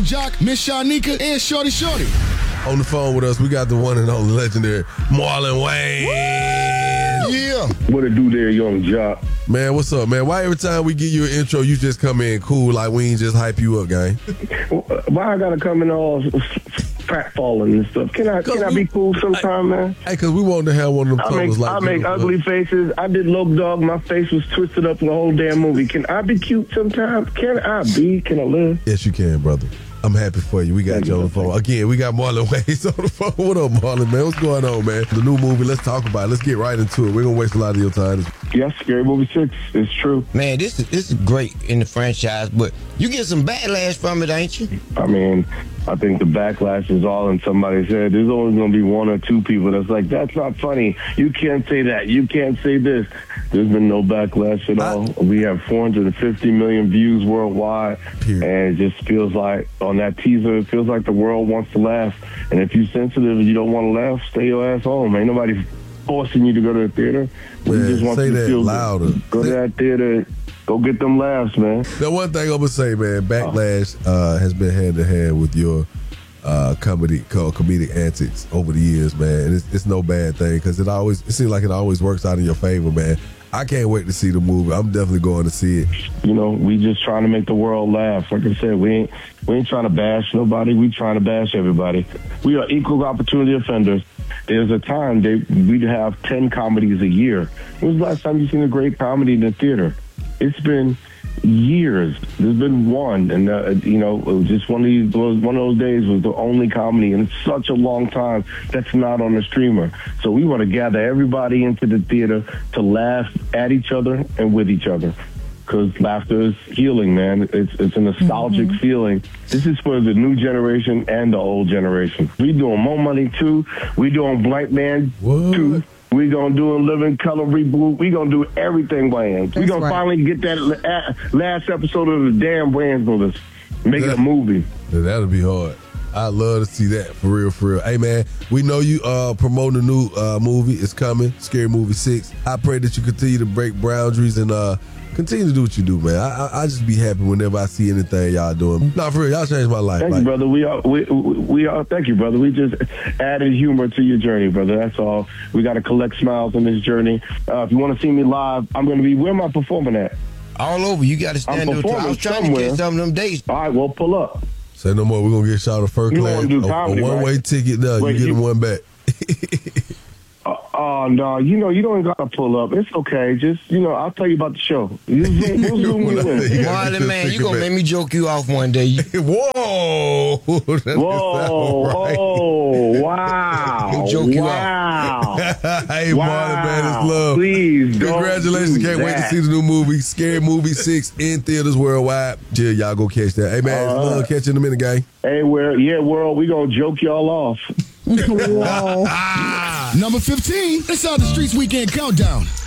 Jock, Miss Shanika, and Shorty. On the phone with us, we got the one and only legendary Marlon Wayans. Yeah. What it do there, young Jock? Man, what's up, man? Why every time we give you an intro, you just come in cool like we ain't just hype you up, gang? Why I gotta come in all fat falling and stuff? Can I be cool sometime, man? Hey, because we want to have one of them troubles like I make ugly faces. I did Loc Dog. My face was twisted up in the whole damn movie. Can I be cute sometime? Can I live? Yes, you can, brother. I'm happy for you. We got you on the phone. Again, we got Marlon Wayans on the phone. What up, Marlon, man? What's going on, man? The new movie, let's talk about it. Let's get right into it. We're going to waste a lot of your time. Yes, Scary Movie 6. It's true. Man, this is great in the franchise, but you get some backlash from it, ain't you? I mean, I think the backlash is all in somebody's head. There's only going to be one or two people that's like, that's not funny. You can't say that. You can't say this. There's been no backlash at all. We have 450 million views worldwide, and it just feels like, on that teaser, it feels like the world wants to laugh. And if you're sensitive and you don't want to laugh, stay your ass home. Ain't nobody forcing you to go to the theater. We just want you to feel louder. Good. Go to that theater. Go get them laughs, man. The one thing I'm going to say, man, backlash has been hand-to-hand with your comedic antics over the years, man. And it's no bad thing because it seems like it always works out in your favor, man. I can't wait to see the movie. I'm definitely going to see it. You know, we just trying to make the world laugh. Like I said, we ain't trying to bash nobody. We trying to bash everybody. We are equal opportunity offenders. There's a time we'd have 10 comedies a year. When was the last time you seen a great comedy in the theater? It's been years. There's been one, and just one of those days was the only comedy in such a long time that's not on the streamer. So we want to gather everybody into the theater to laugh at each other and with each other, because laughter is healing, man. It's a nostalgic feeling. This is for the new generation and the old generation. We doing More Money 2. We doing Blank Man 2. We gonna do a Living Color reboot. We gonna do everything Wayans. We gonna finally get that last episode of the damn Wayans brothers. Make it a movie. That'll be hard. I'd love to see that, for real, for real. Hey, man, we know you promoting a new movie. It's coming, Scary Movie 6. I pray that you continue to break boundaries and continue to do what you do, man. I just be happy whenever I see anything y'all doing. No, for real, y'all changed my life. Thank you, brother. We are. Thank you, brother. We just added humor to your journey, brother. That's all. We got to collect smiles in this journey. If you want to see me live, I'm going to be. Where am I performing at? All over. You got to stand up. I was trying to get some of them dates. All right, well, pull up. Say no more. We're going to get shot a first class. A one-way ticket now. You get them one back. Oh, no, you don't got to pull up. It's okay. Just, I'll tell you about the show. Marlon, man, you going to make me joke you off one day. Whoa. Whoa. Oh, wow. Joke you off. Hey, Marlon, man, it's love. Please, congratulations. Can't wait to see the new movie, Scary Movie 6, in theaters worldwide. Chill, y'all go catch that. Hey, man, it's love. Catch you in a minute, gang. Hey, world, we going to joke y'all off. Number 15, it's out the Streets Weekend Countdown.